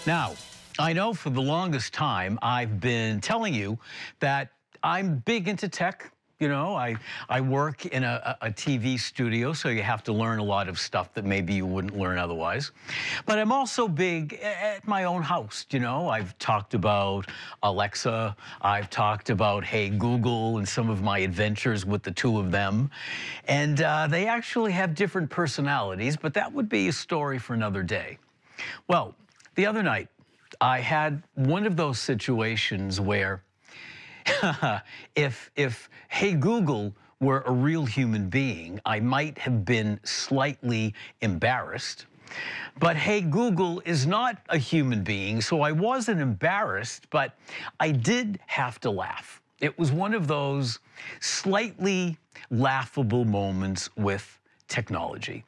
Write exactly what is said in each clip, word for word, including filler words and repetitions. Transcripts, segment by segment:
Now, I know for the longest time I've been telling you that I'm big into tech. You know, I, I work in a, a T V studio, so you have to learn a lot of stuff that maybe you wouldn't learn otherwise. But I'm also big at my own house. You know, I've talked about Alexa, I've talked about Hey Google and some of my adventures with the two of them. And uh, they actually have different personalities, but that would be a story for another day. Well, the other night, I had one of those situations where if, if Hey Google were a real human being, I might have been slightly embarrassed. But Hey Google is not a human being, so I wasn't embarrassed, but I did have to laugh. It was one of those slightly laughable moments with technology.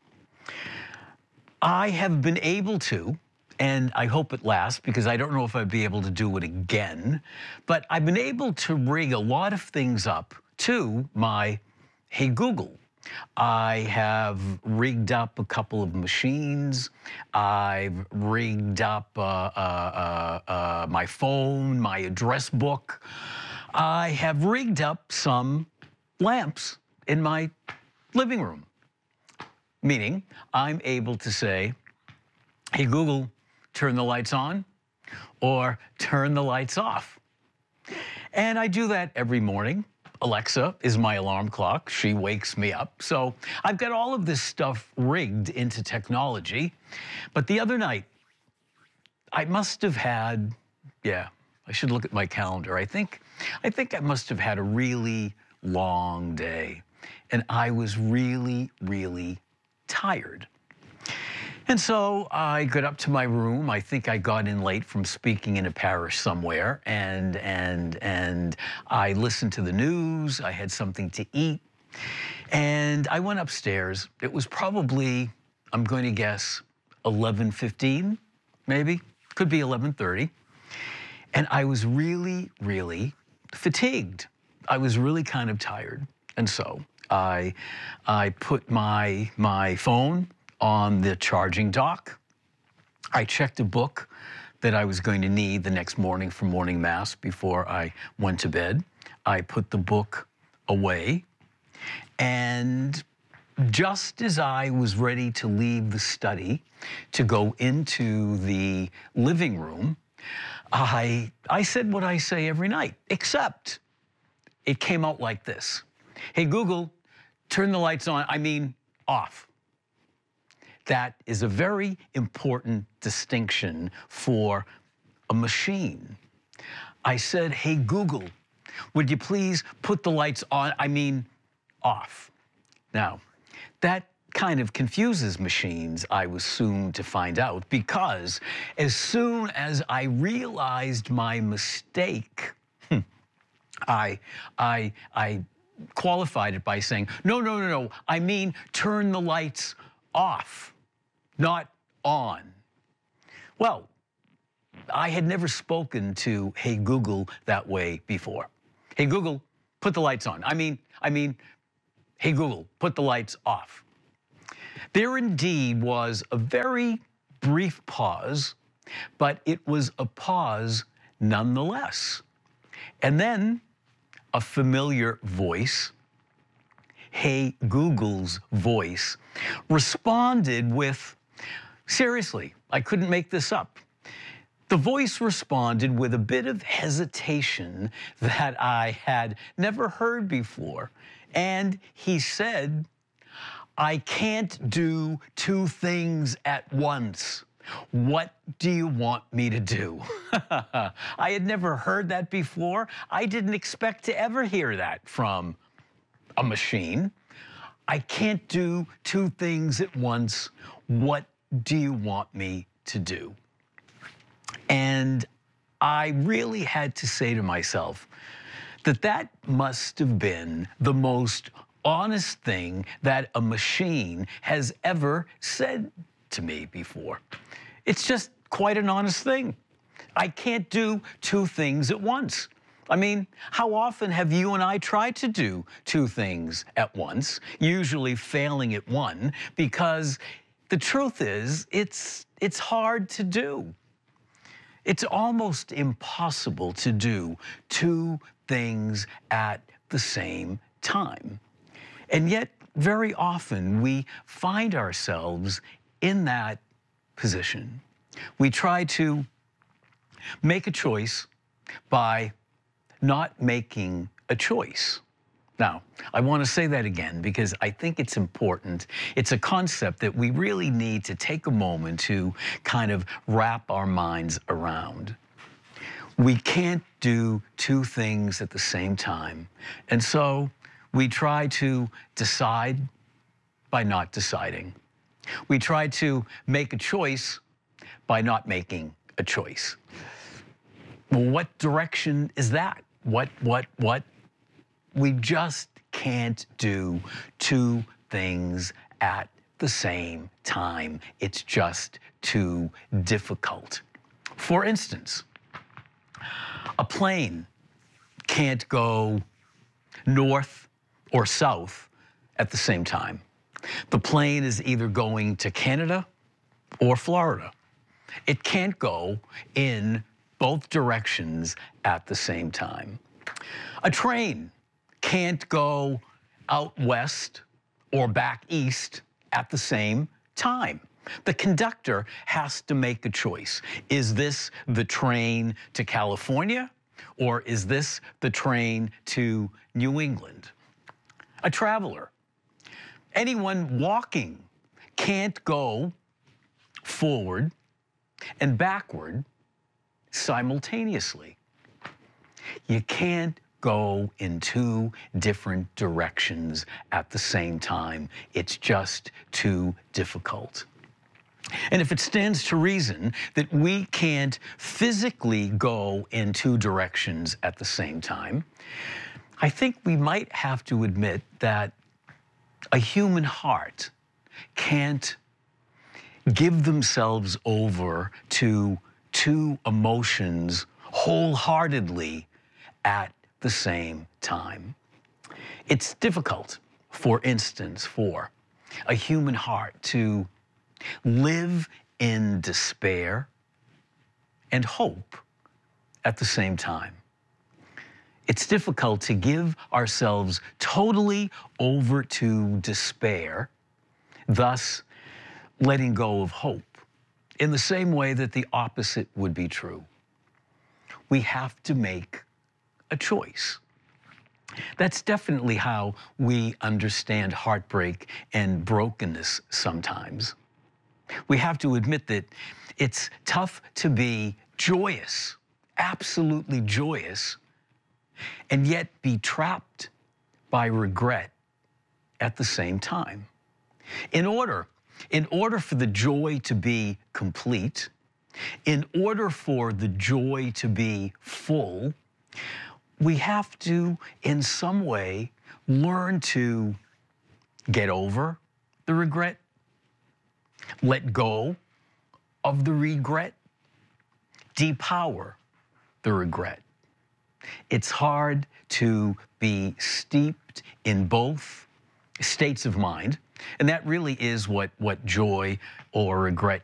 I have been able to, and I hope it lasts because I don't know if I'd be able to do it again, but I've been able to rig a lot of things up to my Hey Google. I have rigged up a couple of machines. I've rigged up uh, uh, uh, uh, my phone, my address book. I have rigged up some lamps in my living room, meaning I'm able to say, Hey Google, turn the lights on or turn the lights off. And I do that every morning. Alexa is my alarm clock. She wakes me up. So I've got all of this stuff rigged into technology. But the other night, I must have had, yeah, I should look at my calendar. I think, I think I must have had a really long day. And I was really, really tired. And so I got up to my room. I think I got in late from speaking in a parish somewhere, and and and I listened to the news. I had something to eat, and I went upstairs. It was probably, I'm going to guess, eleven fifteen, maybe, could be eleven thirty, and I was really, really fatigued. I was really kind of tired, and so I I put my my phone on the charging dock. I checked a book that I was going to need the next morning for morning mass before I went to bed. I put the book away, and just as I was ready to leave the study to go into the living room, I, I said what I say every night, except it came out like this. Hey Google, turn the lights on, I mean off. That is a very important distinction for a machine. I said, Hey Google, would you please put the lights on, I mean off. Now, that kind of confuses machines, I was soon to find out, because as soon as I realized my mistake, I, I, I qualified it by saying, no, no, no, no, I mean turn the lights off, not on. Well, I had never spoken to Hey Google that way before. Hey Google, put the lights on. I mean, I mean, Hey Google, put the lights off. There indeed was a very brief pause, but it was a pause nonetheless. And then a familiar voice, Hey Google's voice, responded with, seriously, I couldn't make this up. The voice responded with a bit of hesitation that I had never heard before. And he said, I can't do two things at once. What do you want me to do? I had never heard that before. I didn't expect to ever hear that from a machine. I can't do two things at once. What do you want me to do? And I really had to say to myself that that must have been the most honest thing that a machine has ever said to me before. It's just quite an honest thing. I can't do two things at once. I mean, how often have you and I tried to do two things at once, usually failing at one, because the truth is, it's, it's hard to do. It's almost impossible to do two things at the same time. And yet, very often, we find ourselves in that position. We try to make a choice by not making a choice. Now, I want to say that again because I think it's important. It's a concept that we really need to take a moment to kind of wrap our minds around. We can't do two things at the same time. And so we try to decide by not deciding. We try to make a choice by not making a choice. Well, what direction is that? What, what, what? We just can't do two things at the same time. It's just too difficult. For instance, a plane can't go north or south at the same time. The plane is either going to Canada or Florida. It can't go in both directions at the same time. A train can't go out west or back east at the same time. The conductor has to make a choice. Is this the train to California, or is this the train to New England? A traveler, anyone walking, can't go forward and backward simultaneously. You can't go in two different directions at the same time. It's just too difficult. And if it stands to reason that we can't physically go in two directions at the same time, I think we might have to admit that a human heart can't give themselves over to two emotions wholeheartedly at the same time. It's difficult, for instance, for a human heart to live in despair and hope at the same time. It's difficult to give ourselves totally over to despair, thus letting go of hope, in the same way that the opposite would be true. We have to make a choice. That's definitely how we understand heartbreak and brokenness sometimes. We have to admit that it's tough to be joyous, absolutely joyous, and yet be trapped by regret at the same time. In order, in order for the joy to be complete, in order for the joy to be full, we have to, in some way, learn to get over the regret, let go of the regret, depower the regret. It's hard to be steeped in both states of mind, and that really is what, what joy or regret